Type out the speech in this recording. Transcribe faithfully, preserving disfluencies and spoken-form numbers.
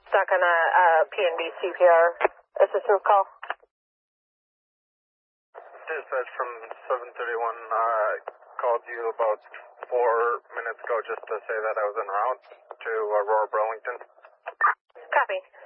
Stuck on a uh, P N B C P R assistance call. Dispatch from seven thirty-one uh, called you about four minutes ago just to say that I was en route to Aurora, Burlington. Copy.